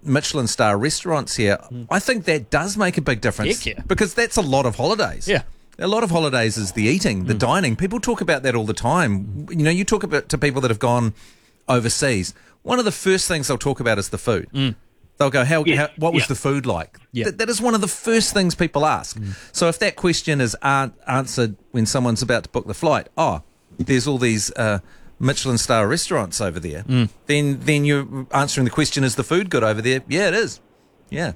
Michelin star restaurants here, I think that does make a big difference. Heck yeah. Because that's a lot of holidays. Yeah. A lot of holidays is the eating, the dining. People talk about that all the time. You know, you talk about to people that have gone overseas. One of the first things they'll talk about is the food. They'll go, what was the food like? Yeah. That is one of the first things people ask. So if that question is answered when someone's about to book the flight, there's all these Michelin star restaurants over there, then you're answering the question, is the food good over there? Yeah, it is. Yeah.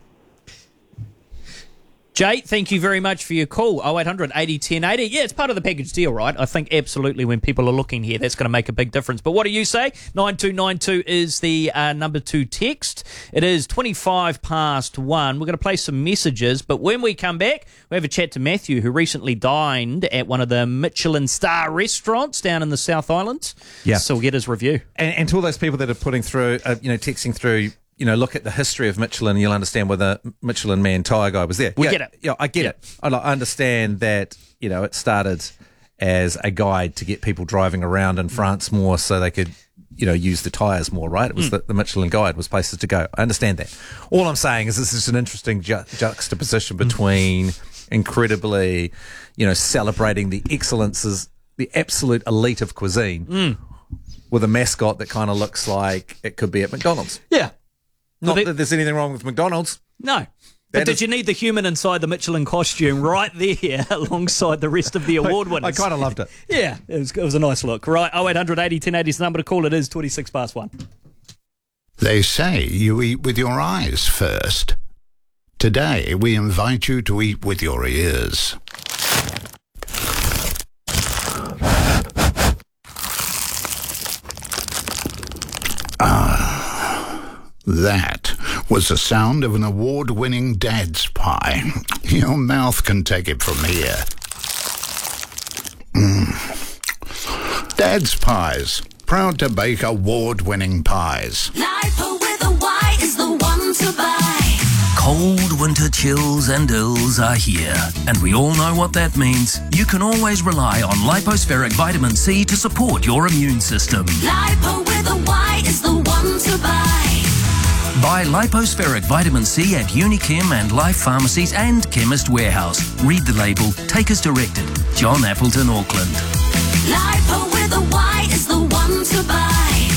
Jay, thank you very much for your call. 0800 80 1080. Yeah, it's part of the package deal, right? I think absolutely when people are looking here, that's going to make a big difference. But what do you say? 9292 is the number 2 text. It is 25 past 1. We're going to play some messages, but when we come back, we have a chat to Matthew, who recently dined at one of the Michelin star restaurants down in the South Island. Yeah. So we'll get his review. And to all those people that are putting through, texting through, look at the history of Michelin, you'll understand why the Michelin Man Tire guy was there. We get it. Yeah, I get it. I understand that, it started as a guide to get people driving around in France more so they could, use the tyres more, right? It was the Michelin guide was places to go. I understand that. All I'm saying is this is an interesting juxtaposition between incredibly, celebrating the excellences, the absolute elite of cuisine with a mascot that kind of looks like it could be at McDonald's. Yeah. Not that there's anything wrong with McDonald's. No. But did you need the human inside the Michelin costume right there alongside the rest of the award winners? I kind of loved it. Yeah, it was a nice look. Right, 0800 80 1080 is the number to call. It is 26 past 1. They say you eat with your eyes first. Today, we invite you to eat with your ears. That was the sound of an award-winning Dad's Pie. Your mouth can take it from here. Dad's Pies, proud to bake award-winning pies. Lipo with a Y is the one to buy. Cold winter chills and ills are here, and we all know what that means. You can always rely on Lipospheric Vitamin C to support your immune system. Lipo with a Y is the one to buy. Buy Lipospheric Vitamin C at Unichem and Life Pharmacies and Chemist Warehouse. Read the label. Take as directed. John Appleton, Auckland. Lipo with a Y is the one to buy.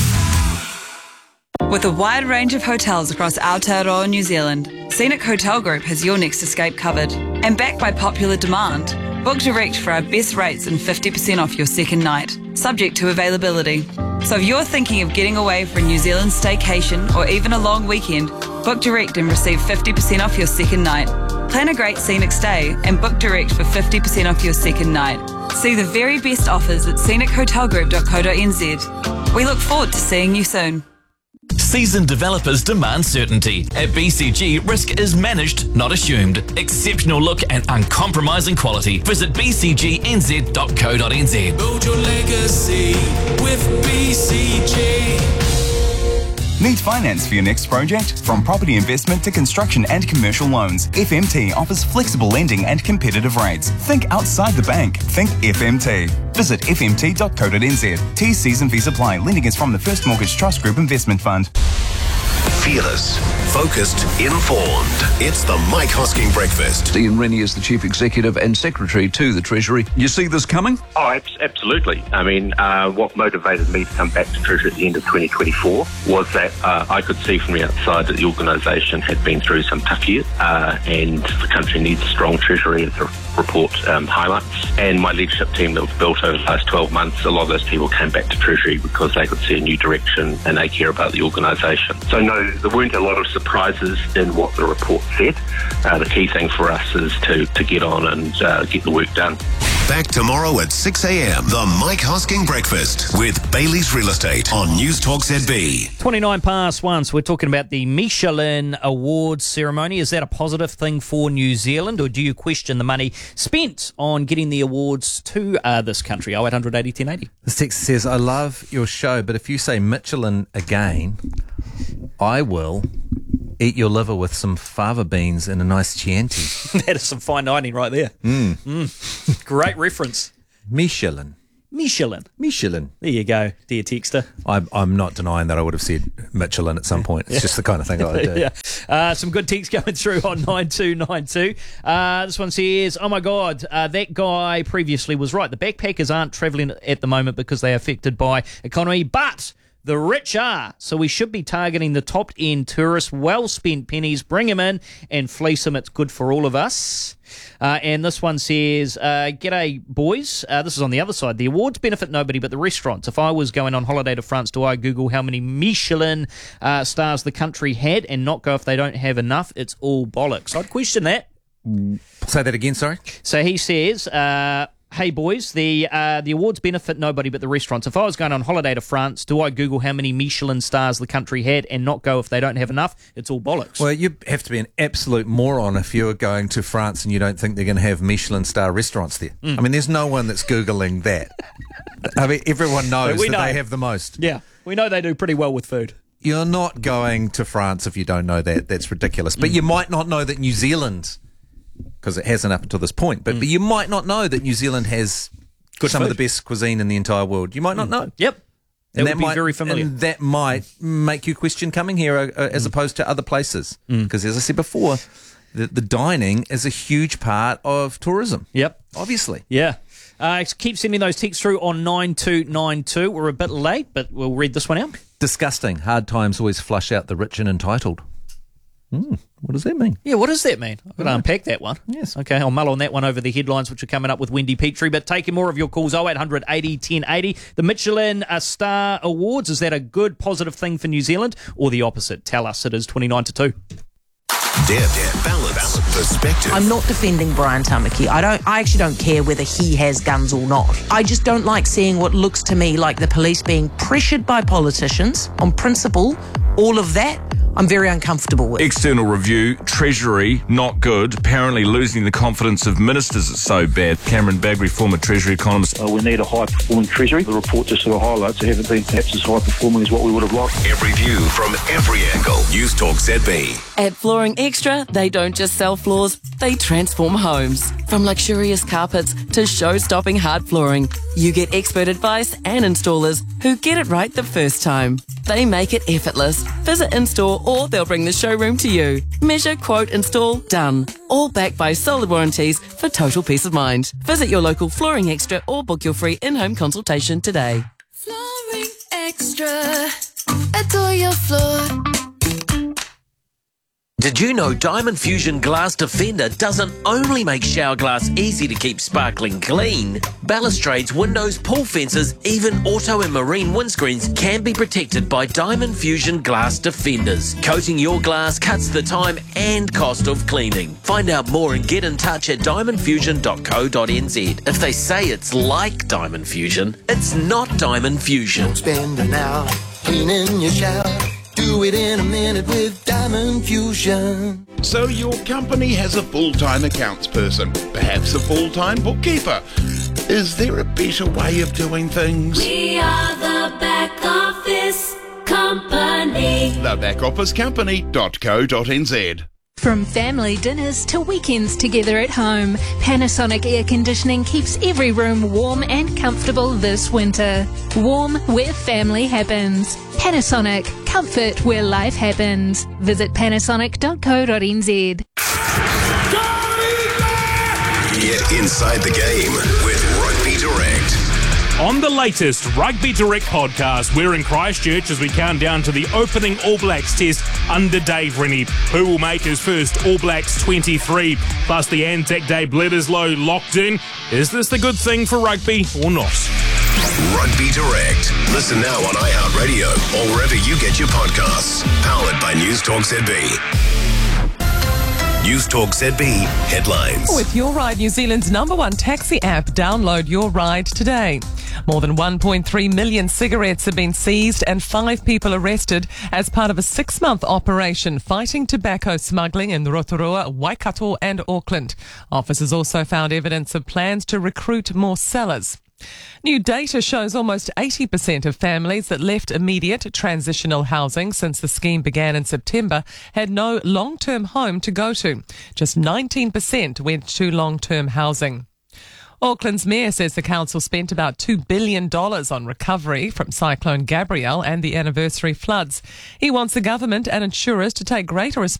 With a wide range of hotels across Aotearoa, New Zealand, Scenic Hotel Group has your next escape covered. And backed by popular demand, book direct for our best rates and 50% off your second night, subject to availability. So if you're thinking of getting away for a New Zealand staycation or even a long weekend, book direct and receive 50% off your second night. Plan a great scenic stay and book direct for 50% off your second night. See the very best offers at scenichotelgroup.co.nz. We look forward to seeing you soon. Seasoned developers demand certainty. At BCG, risk is managed, not assumed. Exceptional look and uncompromising quality. Visit bcgnz.co.nz. Build your legacy with BCG. Need finance for your next project? From property investment to construction and commercial loans, FMT offers flexible lending and competitive rates. Think outside the bank. Think FMT. Visit fmt.co.nz. T's and V's apply. Lending is from the First Mortgage Trust Group Investment Fund. Fearless, focused, informed. It's the Mike Hosking Breakfast. Ian Rennie is the Chief Executive and Secretary to the Treasury. You see this coming? Oh, absolutely. I mean, what motivated me to come back to Treasury at the end of 2024 was that I could see from the outside that the organisation had been through some tough years and the country needs a strong Treasury, as the report highlights. And my leadership team that was built over the last 12 months, a lot of those people came back to Treasury because they could see a new direction and they care about the organisation. So no, there weren't a lot of surprises in what the report said. The key thing for us is to get on and get the work done. Back tomorrow at 6 a.m. The Mike Hosking Breakfast with Bailey's Real Estate on News Talk ZB. 29 past 1, so we're talking about the Michelin Awards ceremony. Is that a positive thing for New Zealand, or do you question the money spent on getting the awards to this country? 0800 80 1080. This text says, I love your show, but if you say Michelin again, I will eat your liver with some fava beans and a nice Chianti. That is some fine dining right there. Great reference. Michelin. Michelin. Michelin. There you go, dear texter. I'm not denying that I would have said Michelin at some point. It's just the kind of thing I would do. Yeah. Some good texts coming through on 9292. This one says, oh my God, that guy previously was right. The backpackers aren't travelling at the moment because they are affected by economy, but the rich are. So we should be targeting the top-end tourists, well-spent pennies, bring them in and fleece them. It's good for all of us. And this one says, g'day, boys. This is on the other side. The awards benefit nobody but the restaurants. If I was going on holiday to France, do I Google how many Michelin stars the country had and not go if they don't have enough? It's all bollocks. I'd question that. Say that again, sorry. So he says, hey, boys, the awards benefit nobody but the restaurants. If I was going on holiday to France, do I Google how many Michelin stars the country had and not go if they don't have enough? It's all bollocks. Well, you have to be an absolute moron if you're going to France and you don't think they're going to have Michelin star restaurants there. I mean, there's no one that's Googling that. I mean, everyone knows that they have the most. Yeah, we know they do pretty well with food. You're not going to France if you don't know that. That's ridiculous. But you might not know that New Zealand, because it hasn't up until this point, but you might not know that New Zealand has some of the best cuisine in the entire world. You might not know. Yep. And that would be very familiar. And that might make you question coming here as opposed to other places. Because as I said before, the dining is a huge part of tourism. Yep. Obviously. Yeah. Keep sending those texts through on 9292. We're a bit late, but we'll read this one out. Disgusting. Hard times always flush out the rich and entitled. What does that mean? Yeah, what does that mean? I've got to unpack that one. Yes. Okay, I'll mull on that one over the headlines, which are coming up with Wendy Petrie. But taking more of your calls, 0800 80 1080. The Michelin Star Awards, is that a good, positive thing for New Zealand or the opposite? Tell us. It is 29 to 2. Balance, perspective. I'm not defending Brian Tamaki. I actually don't care whether he has guns or not. I just don't like seeing what looks to me like the police being pressured by politicians on principle. All of that, I'm very uncomfortable with. External review, Treasury, not good. Apparently losing the confidence of ministers is so bad. Cameron Bagri, former Treasury economist. We need a high-performing Treasury. The report just sort of highlights they haven't been perhaps as high-performing as what we would have liked. Every view from every angle. News Talk ZB. At Flooring Extra, they don't just sell floors, they transform homes. From luxurious carpets to show-stopping hard flooring, you get expert advice and installers who get it right the first time. They make it effortless. Visit in-store or they'll bring the showroom to you. Measure, quote, install, done. All backed by solid warranties for total peace of mind. Visit your local Flooring Extra or book your free in-home consultation today. Flooring Extra. Adore your floor. Did you know Diamond Fusion Glass Defender doesn't only make shower glass easy to keep sparkling clean? Balustrades, windows, pool fences, even auto and marine windscreens can be protected by Diamond Fusion Glass Defenders. Coating your glass cuts the time and cost of cleaning. Find out more and get in touch at diamondfusion.co.nz. If they say it's like Diamond Fusion, it's not Diamond Fusion. Don't spend an hour cleaning your shower. Do it in a minute with Diamond Fusion. So your company has a full-time accounts person, perhaps a full-time bookkeeper. Is there a better way of doing things? We are the back office company. Thebackofficecompany.co.nz. From family dinners to weekends together at home, Panasonic Air Conditioning keeps every room warm and comfortable this winter. Warm where family happens. Panasonic, comfort where life happens. Visit panasonic.co.nz. Get inside the game with Rugby Direct. On the latest Rugby Direct podcast, we're in Christchurch as we count down to the opening All Blacks test under Dave Rennie, who will make his first All Blacks 23. Plus the Anzac Day Bledisloe locked in. Is this the good thing for rugby or not? Rugby Direct. Listen now on iHeartRadio or wherever you get your podcasts. Powered by News Talk ZB. News Talk ZB headlines. With Your Ride, New Zealand's #1 taxi app, download Your Ride today. More than 1.3 million cigarettes have been seized and 5 people arrested as part of a 6-month operation fighting tobacco smuggling in Rotorua, Waikato and Auckland. Officers also found evidence of plans to recruit more sellers. New data shows almost 80% of families that left immediate transitional housing since the scheme began in September had no long-term home to go to. Just 19% went to long-term housing. Auckland's mayor says the council spent about $2 billion on recovery from Cyclone Gabrielle and the anniversary floods. He wants the government and insurers to take greater responsibility